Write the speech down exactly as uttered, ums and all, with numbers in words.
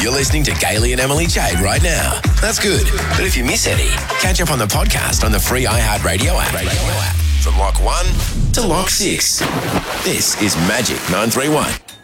You're listening to Gailey and Emily Jade right now. That's good. But if you miss any, catch up on the podcast on the free iHeartRadio app. Radio app. From Lock one to Lock six. This is Magic nine three one.